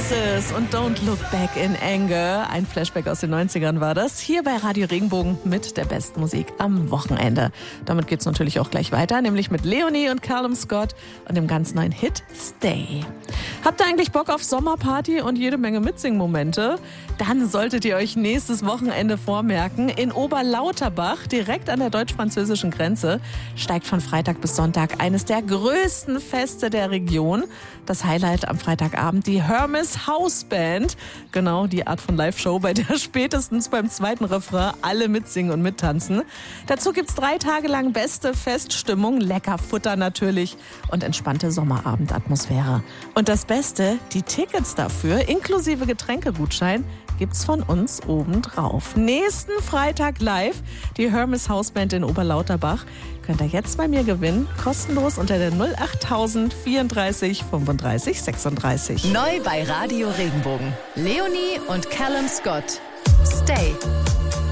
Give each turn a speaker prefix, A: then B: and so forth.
A: Oasis und Don't Look Back in Anger. Ein Flashback aus den 90ern war das. Hier bei Radio Regenbogen mit der besten Musik am Wochenende. Damit geht's natürlich auch gleich weiter, nämlich mit Leonie und Callum Scott und dem ganz neuen Hit Stay. Habt ihr eigentlich Bock auf Sommerparty und jede Menge Mitsingmomente? Dann solltet ihr euch nächstes Wochenende vormerken. In Oberlauterbach, direkt an der deutsch-französischen Grenze, steigt von Freitag bis Sonntag eines der größten Feste der Region. Das Highlight am Freitagabend, die Hermes House Band. Genau die Art von Live-Show, bei der spätestens beim zweiten Refrain alle mitsingen und mittanzen. Dazu gibt's 3 Tage lang beste Feststimmung, lecker Futter natürlich und entspannte Sommerabendatmosphäre. Und das Beste, die Tickets dafür, inklusive Getränkegutschein, gibt's von uns obendrauf. Nächsten Freitag live, die Hermes House Band in Oberlauterbach. Könnt ihr jetzt bei mir gewinnen, kostenlos unter der 08000 34 35 36.
B: Neu bei Radio Regenbogen. Leonie und Callum Scott. Stay.